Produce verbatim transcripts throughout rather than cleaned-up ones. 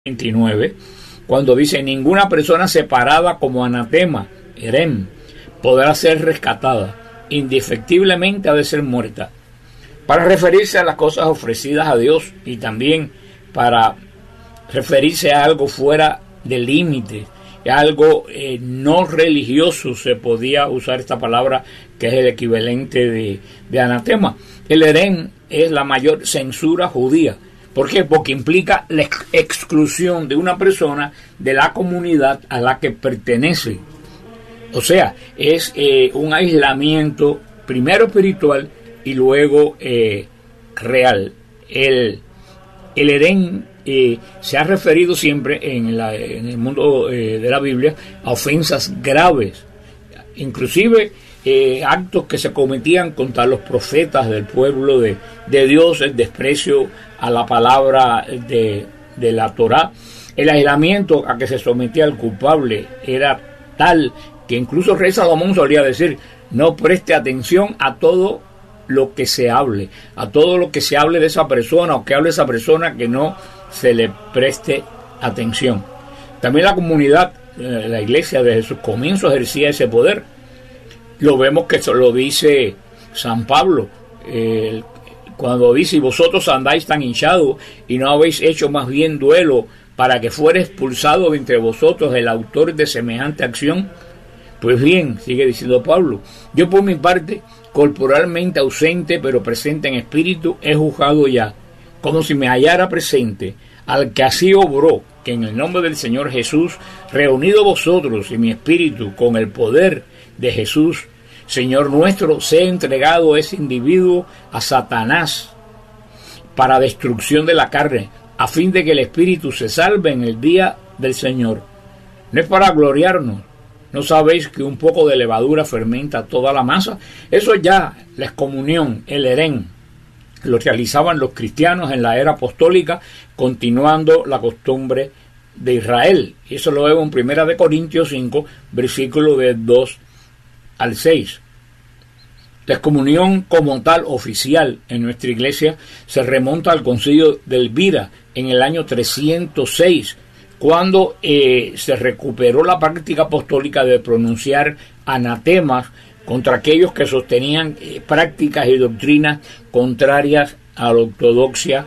veintinueve, cuando dice: ninguna persona separada como anatema, herem, podrá ser rescatada, indefectiblemente ha de ser muerta, para referirse a las cosas ofrecidas a Dios y también para referirse a algo fuera de límites, algo eh, no religioso. Se podía usar esta palabra que es el equivalente de, de anatema. El herem es la mayor censura judía. ¿Por qué? Porque implica la ex exclusión de una persona de la comunidad a la que pertenece. O sea, es eh, un aislamiento primero espiritual y luego eh, real. El, el herem eh, se ha referido siempre en, la, en el mundo eh, de la Biblia a ofensas graves, inclusive eh, actos que se cometían contra los profetas del pueblo de, de Dios, el desprecio a la palabra de, de la Torá. El aislamiento a que se sometía el culpable era tal que incluso el rey Salomón solía decir: no preste atención a todo lo que se hable, a todo lo que se hable de esa persona o que hable esa persona, que no se le preste atención. También la comunidad, la iglesia desde sus comienzos ejercía ese poder. Lo vemos que eso lo dice San Pablo, eh, cuando dice: y vosotros andáis tan hinchados y no habéis hecho más bien duelo para que fuera expulsado de entre vosotros el autor de semejante acción. Pues bien, sigue diciendo Pablo, yo por mi parte, corporalmente ausente pero presente en espíritu, he juzgado ya, como si me hallara presente, al que así obró, que en el nombre del Señor Jesús, reunido vosotros y mi espíritu con el poder de Jesús, Señor nuestro, sea entregado ese individuo a Satanás para destrucción de la carne, a fin de que el espíritu se salve en el día del Señor. No es para gloriarnos. ¿No sabéis que un poco de levadura fermenta toda la masa? Eso ya, la excomunión, el herem, lo realizaban los cristianos en la era apostólica, continuando la costumbre de Israel. Y eso lo vemos en primera de Corintios cinco, versículo de dos al seis. La excomunión como tal oficial en nuestra iglesia se remonta al concilio de Elvira en el año trescientos seis, cuando eh, se recuperó la práctica apostólica de pronunciar anatemas contra aquellos que sostenían eh, prácticas y doctrinas contrarias a la ortodoxia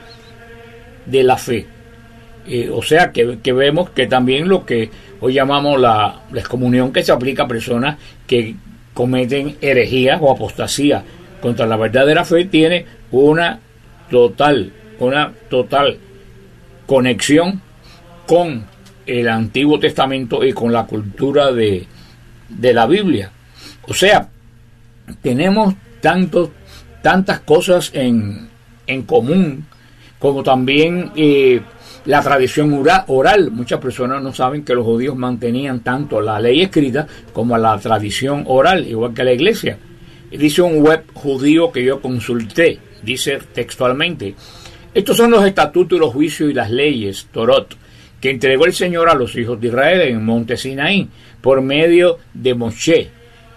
de la fe. Eh, o sea que, que vemos que también lo que hoy llamamos la, la excomunión, que se aplica a personas que cometen herejías o apostasía contra la verdadera fe, tiene una total, una total conexión con el Antiguo Testamento y con la cultura de, de la Biblia. O sea, tenemos tantos, tantas cosas en, en común, como también eh, la tradición oral. Muchas personas no saben que los judíos mantenían tanto la ley escrita como la tradición oral, igual que la iglesia. Dice un web judío que yo consulté, dice textualmente: estos son los estatutos, los juicios y las leyes, Torot, que entregó el Señor a los hijos de Israel en el monte Sinaí, por medio de Moshe.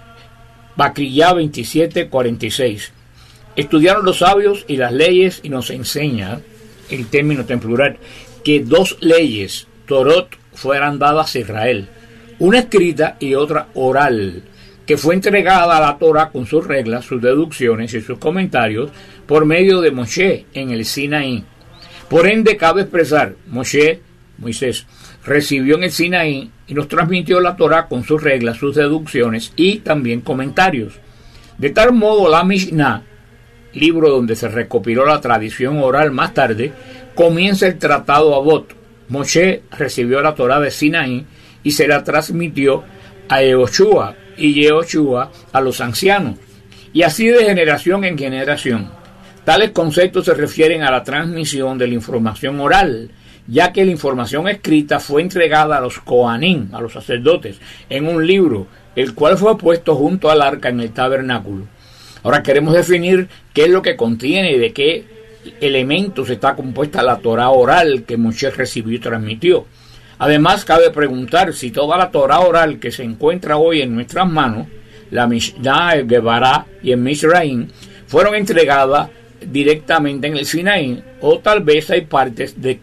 Baquillá veintisiete, cuarenta y seis. Estudiaron los sabios y las leyes, y nos enseña, el término en plural, que dos leyes, Torot, fueran dadas a Israel, una escrita y otra oral, que fue entregada a la Torah con sus reglas, sus deducciones y sus comentarios por medio de Moshe en el Sinaí. Por ende, cabe expresar, Moshe, Moisés, recibió en el Sinaí y nos transmitió la Torá con sus reglas, sus deducciones y también comentarios. De tal modo, la Mishnah, libro donde se recopiló la tradición oral más tarde, comienza el tratado Avot. Moshe recibió la Torá de Sinaí y se la transmitió a Yehoshua y Yehoshua a los ancianos, y así de generación en generación. Tales conceptos se refieren a la transmisión de la información oral, ya que la información escrita fue entregada a los Kohanim, a los sacerdotes, en un libro, el cual fue puesto junto al arca en el tabernáculo. Ahora queremos definir qué es lo que contiene y de qué elementos está compuesta la Torá oral que Moshe recibió y transmitió. Además, cabe preguntar si toda la Torá oral que se encuentra hoy en nuestras manos, la Mishnah, el Gebará y el Mizraim, fueron entregadas directamente en el Sinaí, o tal vez hay partes de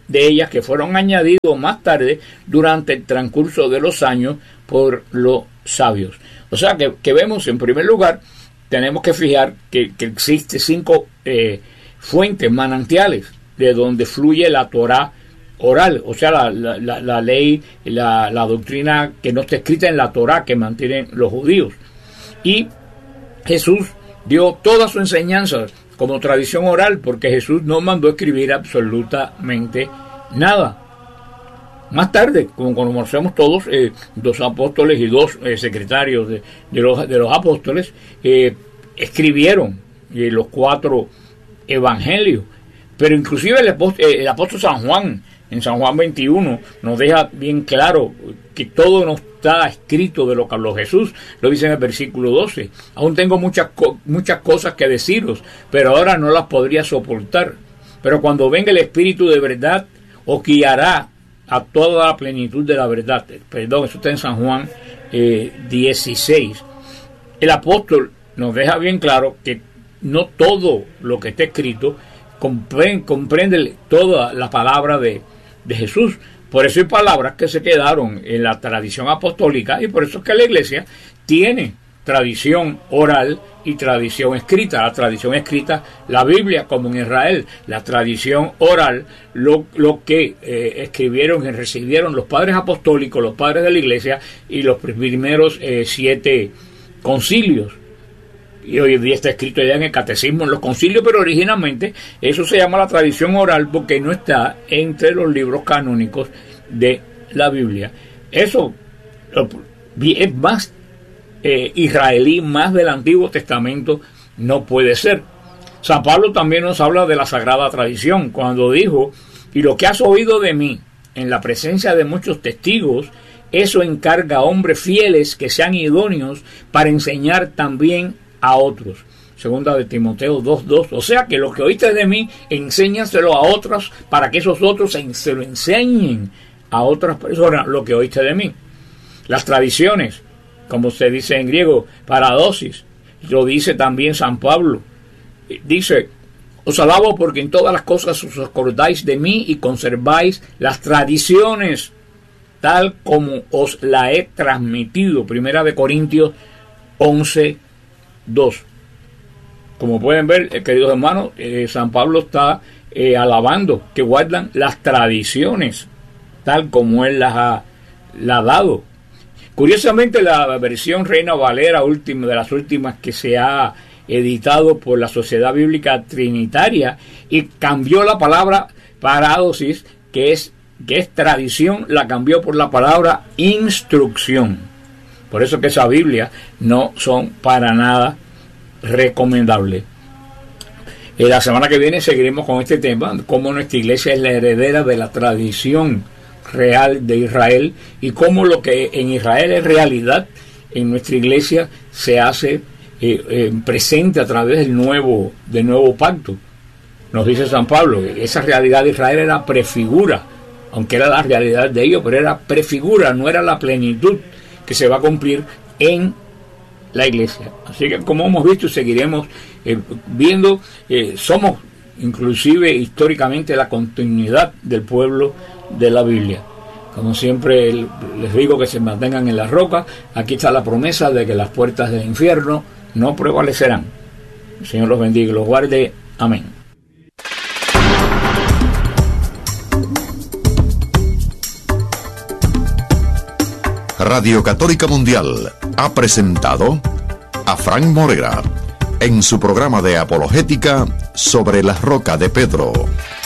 de ellas que fueron añadidos más tarde durante el transcurso de los años por los sabios. O sea que, que vemos, en primer lugar, tenemos que fijar que, que existe cinco eh, fuentes, manantiales, de donde fluye la Torá oral, o sea, la, la, la, la ley, la, la doctrina que no está escrita en la Torá que mantienen los judíos. Y Jesús dio toda su enseñanza como tradición oral, porque Jesús no mandó escribir absolutamente nada. Más tarde, como conocemos todos, eh, dos apóstoles y dos eh, secretarios de, de, los, de los apóstoles eh, escribieron eh, los cuatro evangelios. Pero inclusive el apóstol, el apóstol San Juan, en San Juan veintiuno, nos deja bien claro que todo no está escrito de lo que habló Jesús. Lo dice en el versículo doce. Aún tengo muchas, muchas cosas que deciros, pero ahora no las podría soportar. Pero cuando venga el Espíritu de verdad, os guiará a toda la plenitud de la verdad. Perdón, eso está en San Juan eh, dieciséis. El apóstol nos deja bien claro que no todo lo que está escrito comprende, comprende toda la palabra de, de Jesús. Por eso hay palabras que se quedaron en la tradición apostólica, y por eso es que la iglesia tiene tradición oral y tradición escrita. La tradición escrita, la Biblia, como en Israel; la tradición oral, lo, lo que eh, escribieron y recibieron los padres apostólicos, los padres de la iglesia, y los primeros eh, siete concilios. Y hoy en día está escrito ya en el catecismo, en los concilios, pero originalmente eso se llama la tradición oral porque no está entre los libros canónicos de la Biblia. Eso es más eh, israelí, más del Antiguo Testamento no puede ser. San Pablo también nos habla de la sagrada tradición, cuando dijo: y lo que has oído de mí en la presencia de muchos testigos, eso encarga a hombres fieles que sean idóneos para enseñar también a otros. Segunda de Timoteo dos dos. O sea que lo que oíste de mí, enséñaselo a otros para que esos otros se, se lo enseñen a otras personas lo que oíste de mí. Las tradiciones, como se dice en griego, paradosis, lo dice también San Pablo. Dice: os alabo porque en todas las cosas os acordáis de mí y conserváis las tradiciones tal como os la he transmitido. Primera de Corintios once dos. Como pueden ver, eh, queridos hermanos, eh, San Pablo está eh, alabando que guardan las tradiciones tal como él las ha, las ha dado. Curiosamente, la versión Reina Valera, última de las últimas que se ha editado por la Sociedad Bíblica Trinitaria, y cambió la palabra paradosis, que es, que es tradición, la cambió por la palabra instrucción. Por eso que esa Biblia no son para nada recomendables. Eh, la semana que viene seguiremos con este tema, cómo nuestra iglesia es la heredera de la tradición real de Israel, y cómo lo que en Israel es realidad, en nuestra iglesia se hace eh, eh, presente a través del nuevo, del nuevo pacto. Nos dice San Pablo que esa realidad de Israel era prefigura, aunque era la realidad de ellos, pero era prefigura, no era la plenitud que se va a cumplir en la iglesia. Así que, como hemos visto y seguiremos eh, viendo, eh, somos inclusive históricamente la continuidad del pueblo de la Biblia. Como siempre les digo, que se mantengan en la roca. Aquí está la promesa de que las puertas del infierno no prevalecerán. El Señor los bendiga y los guarde. Amén. Radio Católica Mundial ha presentado a Frank Morera en su programa de apologética sobre la roca de Pedro.